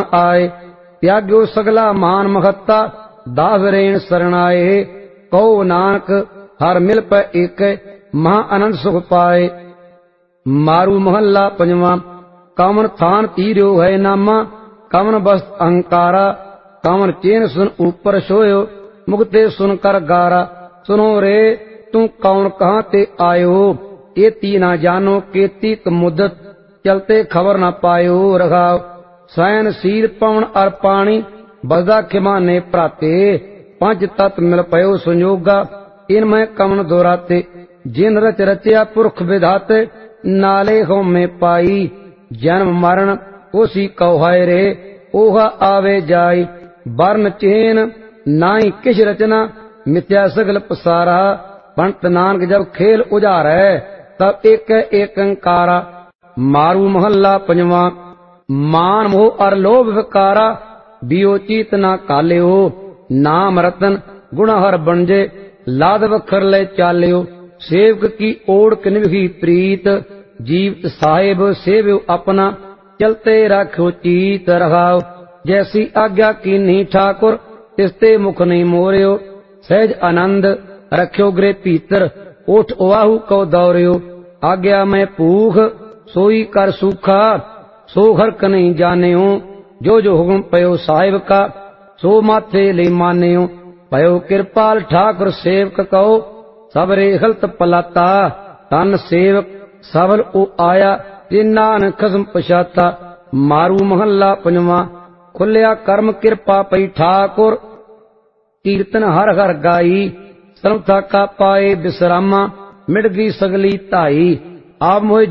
प्राण आए। त्याग्यो सगला मान महत्ता दास रेण शरण आए। कहो नानक हर मिल पै एक महा आनंद सुख पाए। मारू महला पंजवा। कवन थान तीर्यो है नामा कवन बस्त अहंकारा। कवन चेन सुन ऊपर सोयो मुक्ते सुन कर गारा। सुनो रे तू कौन कहाँ ते आयो एती ना जानो केती मुद्दत चलते खबर ना पायो। रघाव सैन सीर पवन अर पानी बसदा खिमा ने प्राते। पंच तत् मिल पयो संयोगा इनमें कवन दोराते। जिन रच रचया पुरख विधाते नाले हो में पाई। जन्म मरण ओसी कौहाय रे ओहा आवे जाई। वर्ण चेन नाई किश रचना मिथ्या सगल पसारा। पंत नानक जब खेल उजार है तब एक अंकारा। मारू महला पंजवा। मान मोह अर लोभ विकारा बियो चीत ना काल्यो। नाम रतन गुण हर बनजे लाद वखर ले चाल्यो। सेवक की ओढ़ किन्ही प्रीत जीवत साहेब सेव्यो अपना चलते राखो चीत। रहाव जैसी आज्ञा कीन्ही ठाकुर तिसते मुख नहीं मोर्यो। सहज आनंद रख्यो गृह भीतर ओठ ओवाहु कौ दौर्यो। आज्ञा में पूख सोई कर सूखा सो हरक नहीं जान्यो। जो जो हुक्म पयो साहिब का सो माथे ले मान्यो। पयो कृपाल ठाकुर सेवक कहो सबरे गलत पलाता। तन सेवक सबल ओ आया ते नानक खसम पछाता। मारू महला पंजवा। खुलिया कर्म कृपा पई ठाकुर कीर्तन हर हर गाई। सर्वथा का पाए विश्रामा मिट गई सगली धाई। आप मोहे